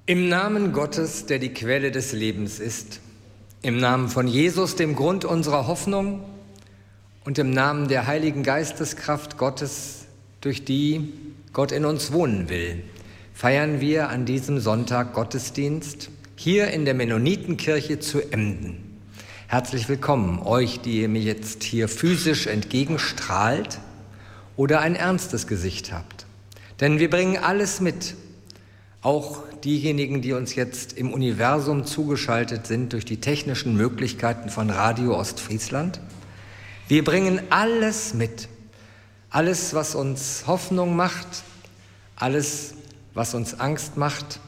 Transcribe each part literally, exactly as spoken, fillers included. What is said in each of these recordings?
Im Namen Gottes, der die Quelle des Lebens ist, im Namen von Jesus, dem Grund unserer Hoffnung, und im Namen der Heiligen Geisteskraft Gottes, durch die Gott in uns wohnen will, feiern wir an diesem Sonntag Gottesdienst hier in der Mennonitenkirche zu Emden. Herzlich willkommen, euch, die ihr mir jetzt hier physisch entgegenstrahlt oder ein ernstes Gesicht habt. Denn wir bringen alles mit, auch diejenigen, die uns jetzt im Universum zugeschaltet sind durch die technischen Möglichkeiten von Radio Ostfriesland. Wir bringen alles mit, alles, was uns Hoffnung macht, alles, was uns Angst macht,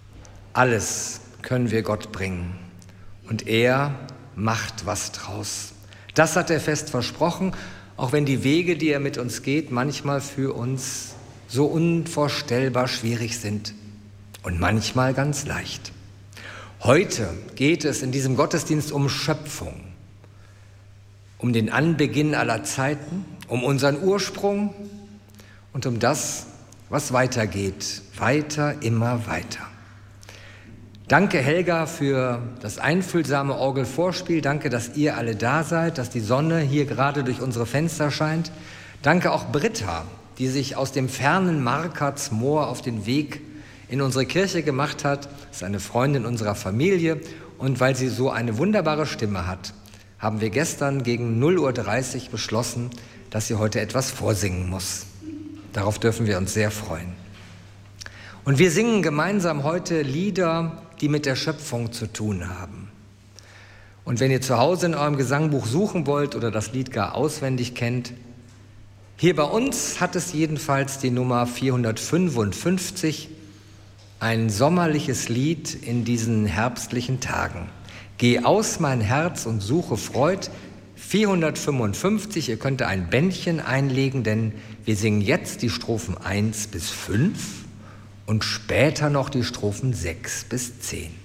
alles können wir Gott bringen. Und er macht was draus. Das hat er fest versprochen, auch wenn die Wege, die er mit uns geht, manchmal für uns so unvorstellbar schwierig sind. Und manchmal ganz leicht. Heute geht es in diesem Gottesdienst um Schöpfung, um den Anbeginn aller Zeiten, um unseren Ursprung und um das, was weitergeht, weiter, immer weiter. Danke, Helga, für das einfühlsame Orgelvorspiel. Danke, dass ihr alle da seid, dass die Sonne hier gerade durch unsere Fenster scheint. Danke auch Britta, die sich aus dem fernen Markertsmoor auf den Weg in unsere Kirche gemacht hat. Das ist eine Freundin unserer Familie. Und weil sie so eine wunderbare Stimme hat, haben wir gestern gegen null Uhr dreißig beschlossen, dass sie heute etwas vorsingen muss. Darauf dürfen wir uns sehr freuen. Und wir singen gemeinsam heute Lieder, die mit der Schöpfung zu tun haben. Und wenn ihr zu Hause in eurem Gesangbuch suchen wollt oder das Lied gar auswendig kennt, hier bei uns hat es jedenfalls die Nummer vierhundertfünfundfünfzig, ein sommerliches Lied in diesen herbstlichen Tagen. Geh aus, mein Herz, und suche Freud, vierhundertfünfundfünfzig. Ihr könnt ein Bändchen einlegen, denn wir singen jetzt die Strophen eins bis fünf und später noch die Strophen sechs bis zehn.